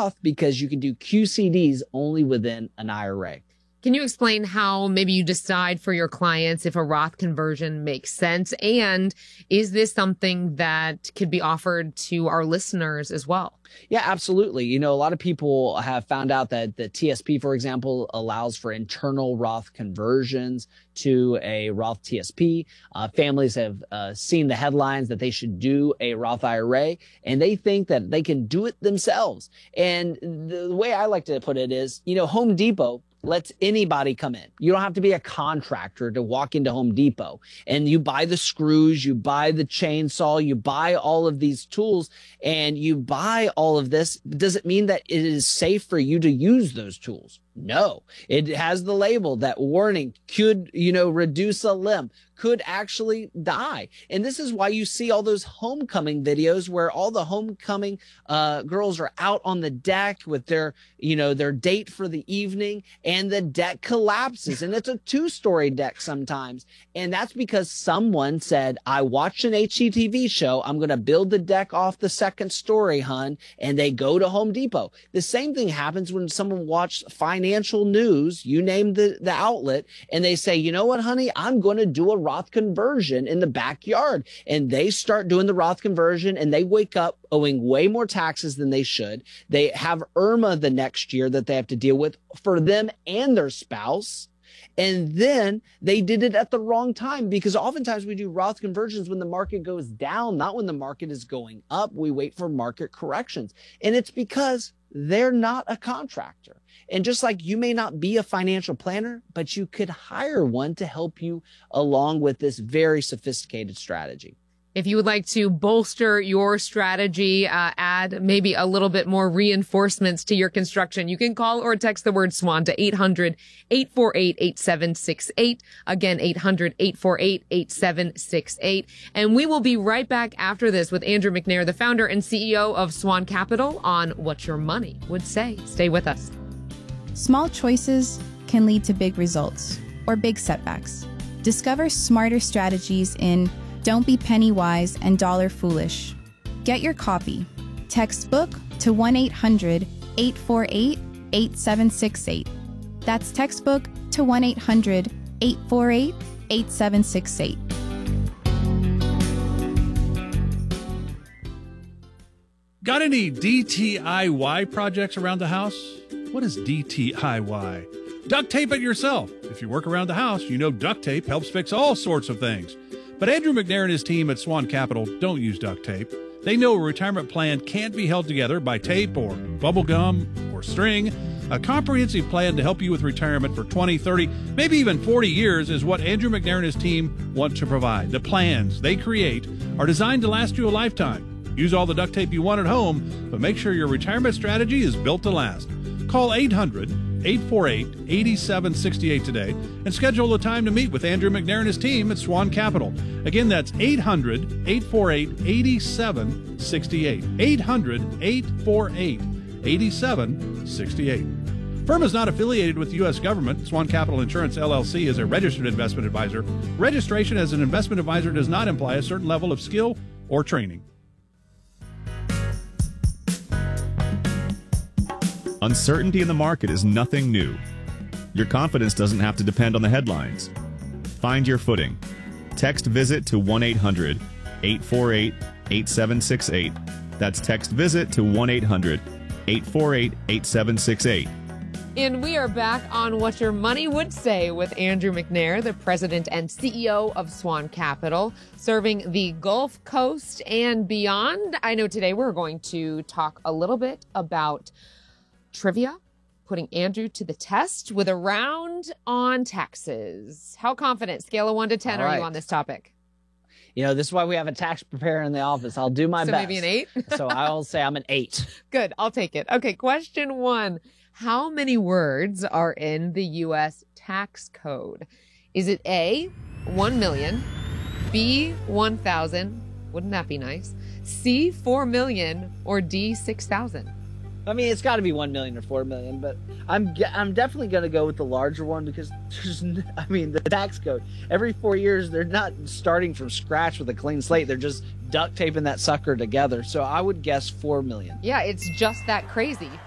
Roth because you can do QCDs only within an IRA. Can you explain how maybe you decide for your clients if a Roth conversion makes sense? And is this something that could be offered to our listeners as well? Yeah, absolutely. You know, a lot of people have found out that the TSP, for example, allows for internal Roth conversions to a Roth TSP. Families have seen the headlines that they should do a Roth IRA, and they think that they can do it themselves. And the way I like to put it is, you know, Home Depot lets anybody come in. You don't have to be a contractor to walk into Home Depot, and you buy the screws, you buy the chainsaw, you buy all of these tools, and you buy all of this. Does it mean that it is safe for you to use those tools? No, it has the label that warning could, you know, reduce a limb, could actually die. And this is why you see all those homecoming videos where all the homecoming girls are out on the deck with their, you know, their date for the evening, and the deck collapses, and it's a 2-story deck sometimes. And that's because someone said, I watched an HGTV show, I'm going to build the deck off the 2nd story, hun. And they go to Home Depot. The same thing happens when someone watched financial news, you name the outlet, and they say, you know what, honey, I'm going to do a Roth conversion in the backyard. And they start doing the Roth conversion, and they wake up owing way more taxes than they should. They have Irma the next year that they have to deal with for them and their spouse. And then they did it at the wrong time, because oftentimes we do Roth conversions when the market goes down, not when the market is going up. We wait for market corrections. And it's because they're not a contractor. And just like you may not be a financial planner, but you could hire one to help you along with this very sophisticated strategy. If you would like to bolster your strategy, add maybe a little bit more reinforcements to your construction, you can call or text the word SWAN to 800-848-8768. Again, 800-848-8768. And we will be right back after this with Andrew McNair, the founder and CEO of Swan Capital, on What Your Money Would Say. Stay with us. Small choices can lead to big results or big setbacks. Discover smarter strategies in Don't Be Penny Wise and Dollar Foolish. Get your copy. Text book to 1-800-848-8768. That's textbook to 1-800-848-8768. Got any DTIY projects around the house? What is DTIY? Duct tape it yourself. If you work around the house, you know duct tape helps fix all sorts of things. But Andrew McNair and his team at Swan Capital don't use duct tape. They know a retirement plan can't be held together by tape or bubble gum or string. A comprehensive plan to help you with retirement for 20, 30, maybe even 40 years is what Andrew McNair and his team want to provide. The plans they create are designed to last you a lifetime. Use all the duct tape you want at home, but make sure your retirement strategy is built to last. Call 800-848-8768 today and schedule a time to meet with Andrew McNair and his team at Swan Capital. Again, that's 800-848-8768. 800-848-8768. Firm is not affiliated with the U.S. government. Swan Capital Insurance, LLC is a registered investment advisor. Registration as an investment advisor does not imply a certain level of skill or training. Uncertainty in the market is nothing new. Your confidence doesn't have to depend on the headlines. Find your footing. Text VISIT to 1-800-848-8768. That's text VISIT to 1-800-848-8768. And we are back on What Your Money Would Say with Andrew McNair, the president and CEO of Swan Capital, serving the Gulf Coast and beyond. I know today we're going to talk a little bit about trivia, putting Andrew to the test with a round on taxes. How confident, scale of 1 to 10, are you on this topic? You know, this is why we have a tax preparer in the office. I'll do my best. So maybe an 8? So I'll say I'm an 8. Good, I'll take it. Okay, question 1. How many words are in the U.S. tax code? Is it A, 1 million, B, 1,000, wouldn't that be nice, C, 4 million, or D, 6,000? I mean, it's got to be 1 million or 4 million, but I'm definitely going to go with the larger one because the tax code, every 4 years, they're not starting from scratch with a clean slate. They're just duct taping that sucker together. So I would guess 4 million. Yeah, it's just that crazy.